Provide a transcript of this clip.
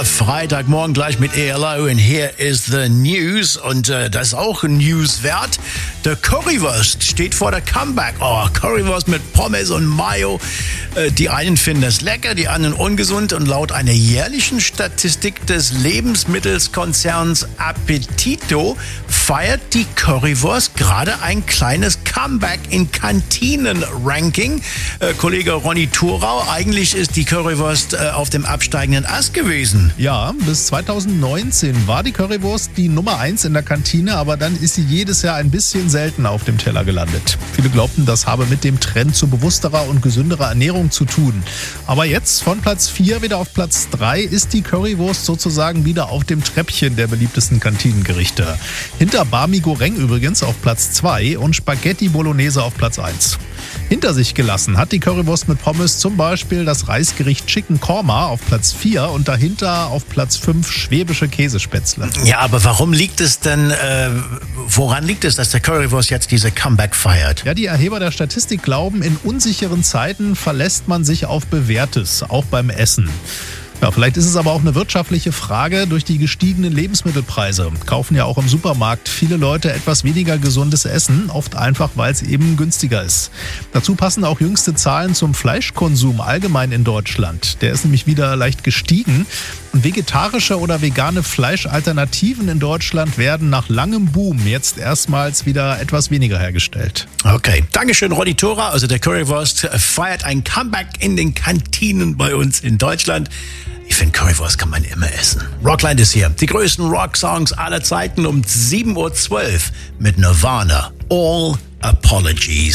Freitagmorgen gleich mit ELO und here is the news und das ist auch ein News wert. Der Currywurst steht vor der Comeback. Oh, Currywurst mit Pommes und Mayo. Die einen finden das lecker, die anderen ungesund und laut einer jährlichen Statistik des Lebensmittelskonzerns Appetito feiert die Currywurst gerade ein kleines Comeback in Kantinen-Ranking. Kollege Ronny Thorau, eigentlich ist die Currywurst auf dem absteigenden Ast gewesen. Ja, bis 2019 war die Currywurst die Nummer 1 in der Kantine, aber dann ist sie jedes Jahr ein bisschen seltener auf dem Teller gelandet. Viele glaubten, das habe mit dem Trend zu bewussterer und gesünderer Ernährung zu tun. Aber jetzt von Platz 4 wieder auf Platz 3 ist die Currywurst sozusagen wieder auf dem Treppchen der beliebtesten Kantinengerichte. Hinter Barmi Goreng übrigens auf Platz 2 und Spaghetti Bolognese auf Platz 1. Hinter sich gelassen hat die Currywurst mit Pommes zum Beispiel das Reisgericht Chicken Korma auf Platz 4 und dahinter auf Platz 5 schwäbische Käsespätzle. Ja, aber woran liegt es, dass der Currywurst jetzt diese Comeback feiert? Ja, die Erheber der Statistik glauben, in unsicheren Zeiten verlässt man sich auf Bewährtes, auch beim Essen. Ja, vielleicht ist es aber auch eine wirtschaftliche Frage. Durch die gestiegenen Lebensmittelpreise kaufen ja auch im Supermarkt viele Leute etwas weniger gesundes Essen, oft einfach, weil es eben günstiger ist. Dazu passen auch jüngste Zahlen zum Fleischkonsum allgemein in Deutschland. Der ist nämlich wieder leicht gestiegen. Und vegetarische oder vegane Fleischalternativen in Deutschland werden nach langem Boom jetzt erstmals wieder etwas weniger hergestellt. Okay, Dankeschön, Ronny Thorau. Also der Currywurst feiert ein Comeback in den Kantinen bei uns in Deutschland. Ich finde, Currywurst kann man immer essen. Rockland ist hier. Die größten Rock-Songs aller Zeiten um 7:12 Uhr mit Nirvana. All Apologies.